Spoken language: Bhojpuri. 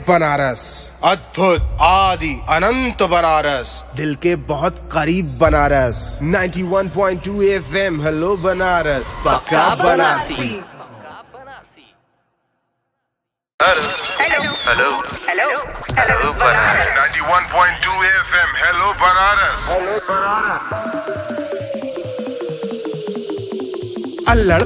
बनारस, अद्भुत आदि अनंत बनारस, दिल के बहुत करीब बनारस। 91.2 FM हेलो बनारस, पक्का Banarasi. Hello hello hello hello Banaras. 91.2 FM hello Banaras. अल्लड़